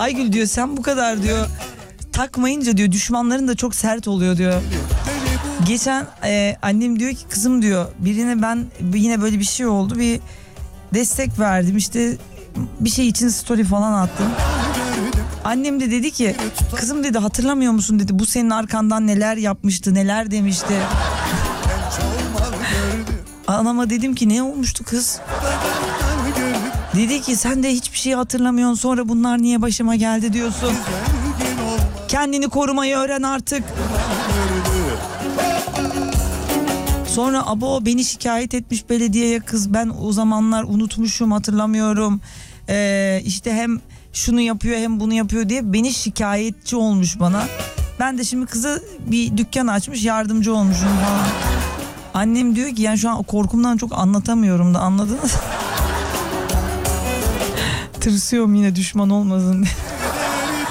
Aygül diyor sen bu kadar diyor takmayınca diyor düşmanların da çok sert oluyor diyor. Geçen annem diyor ki kızım diyor birine ben yine böyle bir şey oldu bir destek verdim işte bir şey için story falan attım. Annem de dedi ki kızım dedi hatırlamıyor musun dedi bu senin arkandan neler yapmıştı neler demişti. Anama dedim ki ne olmuştu kız? Dedi ki sen de hiçbir şey hatırlamıyorsun sonra bunlar niye başıma geldi diyorsun. Kendini korumayı öğren artık. Sonra abo beni şikayet etmiş belediyeye kız ben o zamanlar unutmuşum hatırlamıyorum. İşte hem şunu yapıyor hem bunu yapıyor diye beni şikayetçi olmuş bana. Ben de şimdi kızı bir dükkan açmış yardımcı olmuşum falan. Annem diyor ki yani şu an o korkumdan çok anlatamıyorum da anladınız? Tırsıyorum yine düşman olmasın diye.